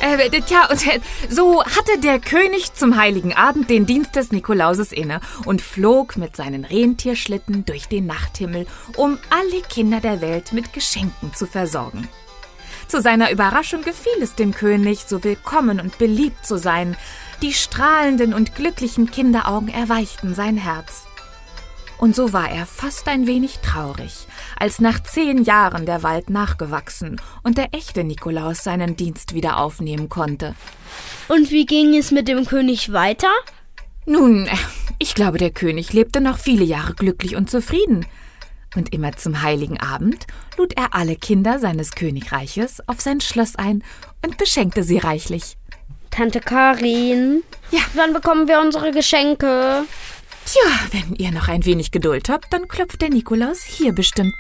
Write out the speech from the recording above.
So hatte der König zum heiligen Abend den Dienst des Nikolauses inne und flog mit seinen Rentierschlitten durch den Nachthimmel, um alle Kinder der Welt mit Geschenken zu versorgen. Zu seiner Überraschung gefiel es dem König, so willkommen und beliebt zu sein. Die strahlenden und glücklichen Kinderaugen erweichten sein Herz. Und so war er fast ein wenig traurig, als nach 10 Jahren der Wald nachgewachsen und der echte Nikolaus seinen Dienst wieder aufnehmen konnte. Und wie ging es mit dem König weiter? Nun, ich glaube, der König lebte noch viele Jahre glücklich und zufrieden. Und immer zum heiligen Abend lud er alle Kinder seines Königreiches auf sein Schloss ein und beschenkte sie reichlich. Tante Karin, Ja. Wann bekommen wir unsere Geschenke? Tja, wenn ihr noch ein wenig Geduld habt, dann klopft der Nikolaus hier bestimmt